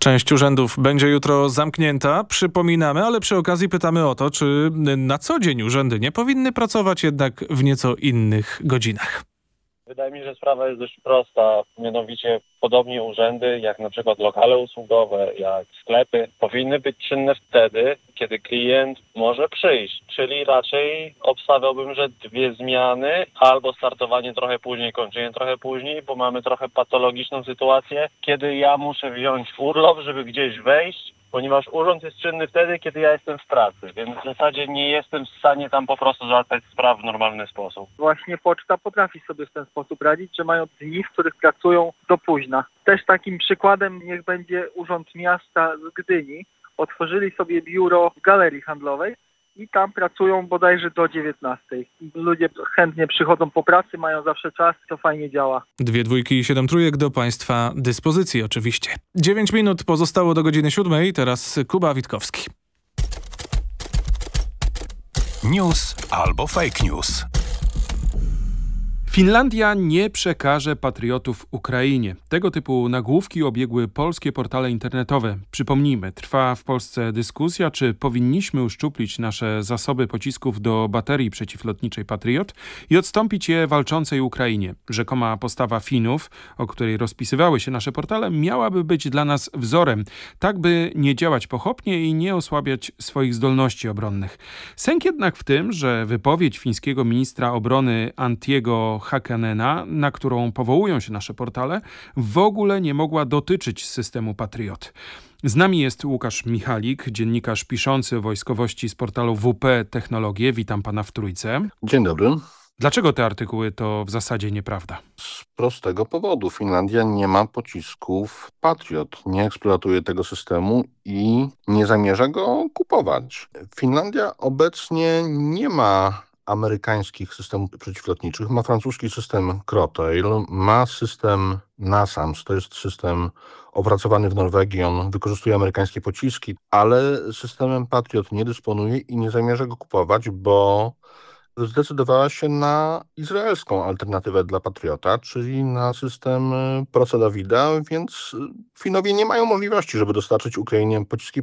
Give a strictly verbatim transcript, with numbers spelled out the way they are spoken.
Część urzędów będzie jutro zamknięta, przypominamy, ale przy okazji pytamy o to, czy na co dzień urzędy nie powinny pracować jednak w nieco innych godzinach. Wydaje mi się, że sprawa jest dość prosta, mianowicie podobnie urzędy, jak na przykład lokale usługowe, jak sklepy, powinny być czynne wtedy, kiedy klient może przyjść, czyli raczej obstawiałbym, że dwie zmiany, albo startowanie trochę później, kończenie trochę później, bo mamy trochę patologiczną sytuację, kiedy ja muszę wziąć urlop, żeby gdzieś wejść, ponieważ urząd jest czynny wtedy, kiedy ja jestem w pracy, więc w zasadzie nie jestem w stanie tam po prostu załatwiać spraw w normalny sposób. Właśnie poczta potrafi sobie w ten sposób radzić, że mają dni, w których pracują do późna. Też takim przykładem niech będzie Urząd Miasta z Gdyni. Otworzyli sobie biuro w galerii handlowej i tam pracują bodajże do dziewiętnastej. Ludzie chętnie przychodzą po pracy, mają zawsze czas, to fajnie działa. Dwie dwójki i siedem trójek do Państwa dyspozycji oczywiście. Dziewięć minut pozostało do godziny siódmej, teraz Kuba Witkowski. News albo fake news. Finlandia nie przekaże patriotów Ukrainie. Tego typu nagłówki obiegły polskie portale internetowe. Przypomnijmy, trwa w Polsce dyskusja, czy powinniśmy uszczuplić nasze zasoby pocisków do baterii przeciwlotniczej Patriot i odstąpić je walczącej Ukrainie. Rzekoma postawa Finów, o której rozpisywały się nasze portale, miałaby być dla nas wzorem, tak by nie działać pochopnie i nie osłabiać swoich zdolności obronnych. Sęk jednak w tym, że wypowiedź fińskiego ministra obrony Antiego Hakanena, na którą powołują się nasze portale, w ogóle nie mogła dotyczyć systemu Patriot. Z nami jest Łukasz Michalik, dziennikarz piszący o wojskowości z portalu W P Technologie. Witam pana w Trójce. Dzień dobry. Dlaczego te artykuły to w zasadzie nieprawda? Z prostego powodu. Finlandia nie ma pocisków Patriot, nie eksploatuje tego systemu i nie zamierza go kupować. Finlandia obecnie nie ma amerykańskich systemów przeciwlotniczych, ma francuski system Crotail, ma system NASAMS, to jest system opracowany w Norwegii, on wykorzystuje amerykańskie pociski, ale systemem Patriot nie dysponuje i nie zamierza go kupować, bo zdecydowała się na izraelską alternatywę dla Patriota, czyli na system Proce Dawida, więc Finowie nie mają możliwości, żeby dostarczyć Ukrainie pociski